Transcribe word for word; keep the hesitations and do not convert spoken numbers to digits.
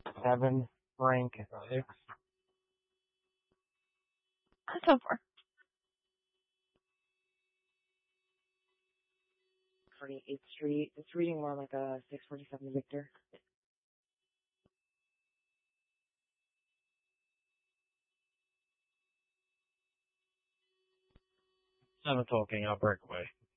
Seven, Frank, six. So far. forty-eighth Street. It's reading more like a six forty-seven Victor. Seven talking, I'll break away.